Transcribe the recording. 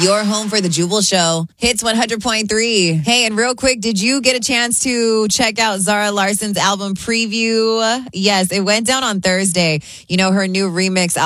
Your home for the Jubal Show. Hits 100.3. Hey, and real quick, did you get a chance to check out Zara Larsson's album preview? Yes, it went down on Thursday. You know, her new remix